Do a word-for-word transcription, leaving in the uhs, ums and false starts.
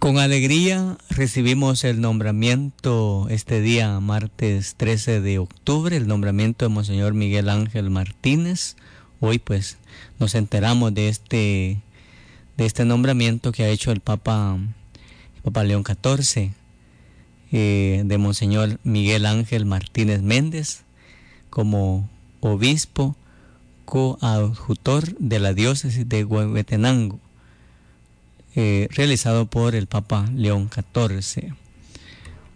Con alegría recibimos el nombramiento este día, martes trece de octubre, el nombramiento de Monseñor Miguel Ángel Martínez. Hoy pues nos enteramos de este, de este nombramiento que ha hecho el Papa, el Papa León catorce, eh, de Monseñor Miguel Ángel Martínez Méndez como obispo coadjutor de la diócesis de Huehuetenango. Eh, realizado por el Papa León catorce.